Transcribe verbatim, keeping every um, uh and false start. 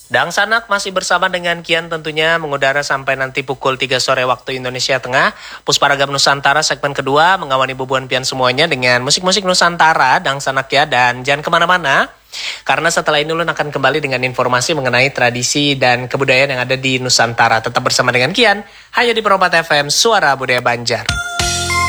Dang Sanak masih bersama dengan Kian tentunya mengudara sampai nanti pukul tiga sore waktu Indonesia Tengah. Pusparagam Nusantara segmen kedua mengawali bubuan pian semuanya dengan musik-musik Nusantara, Dang Sanak ya. Dan jangan kemana-mana, karena setelah ini Ulun akan kembali dengan informasi mengenai tradisi dan kebudayaan yang ada di Nusantara. Tetap bersama dengan Kian, hanya di Perompat F M, Suara Budaya Banjar.